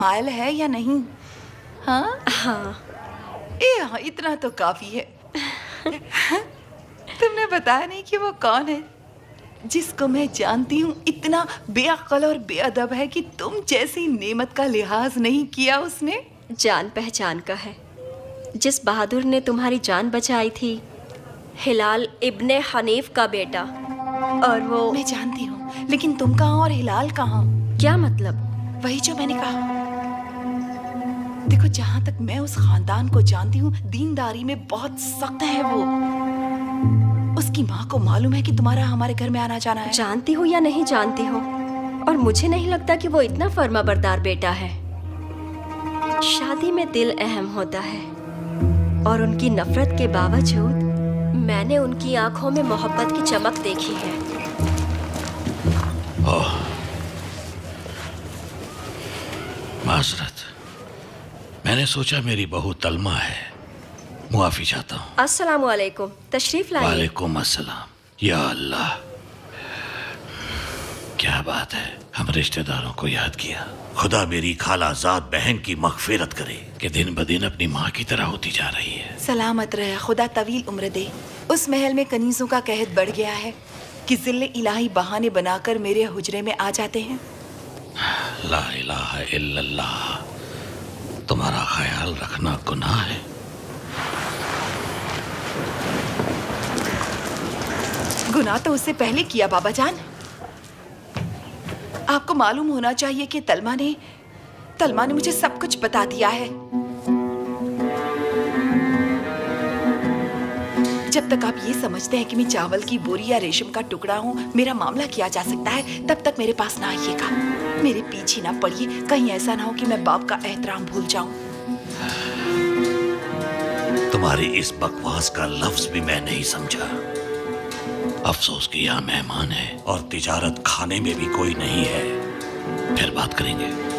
मायल है या नहीं? हाँ हाँ। हाँ, इतना तो काफी है। तुमने बताया नहीं कि वो कौन है जिसको मैं जानती हूँ इतना बेअक्ल और बेअदब है कि तुम जैसी नेमत का लिहाज नहीं किया उसने। जान पहचान का है, जिस बहादुर ने तुम्हारी जान बचाई थी, हिलाल इब्ने हनीफ का बेटा। और वो मैं जानती हूँ, लेकिन तुम कहाँ और हिलाल कहाँ? क्या मतलब? वही जो मैंने कहा। देखो, जहाँ तक मैं उस खानदान को जानती हूँ, दीनदारी में बहुत सख्त है वो। उसकी माँ को मालूम है कि तुम्हारा हमारे घर में आना जाना है। जानती हो या नहीं जानती हो, और मुझे नहीं लगता कि वो इतना फर्माबरदार बेटा है। शादी में दिल अहम होता है, और उनकी नफरत के बावजूद मैंने उनकी आंखों में मोहब्बत की चमक देखी है। ओह, माजरत, मैंने सोचा मेरी बहू तलमा है। मुआफी चाहता हूँ। अस्सलाम वालेकुम, तशरीफ लाइए। वालेकुम अस्सलाम। या अल्लाह, क्या बात है, हम रिश्तेदारों को याद किया। खुदा मेरी खालाजाद बहन की मगफिरत करे कि दिन ब दिन अपनी माँ की तरह होती जा रही है। सलामत रहे, खुदा तवील उम्र दे। उस महल में कनीजों का कहत बढ़ गया है कि जिल्ले इलाही बहाने बनाकर मेरे हुजरे में आ जाते हैं। ला इलाहा इल्लल्लाह, तुम्हारा ख्याल रखना गुनाह है। गुनाह तो उससे पहले किया बाबा जान। आपको मालूम होना चाहिए कि तलमा ने मुझे सब कुछ बता दिया है। जब तक आप ये समझते हैं कि मैं चावल की बोरी या रेशम का टुकड़ा हूँ, मेरा मामला किया जा सकता है, तब तक मेरे पास ना आइएगा। मेरे पीछे ना पड़िए, कहीं ऐसा ना हो कि मैं बाप का एहतराम भूल जाऊं। तुम्हारी इस बकवास का लफ्ज भी मैं नहीं समझा। अफसोस कि यहाँ मेहमान है और तिजारत खाने में भी कोई नहीं है। फिर बात करेंगे।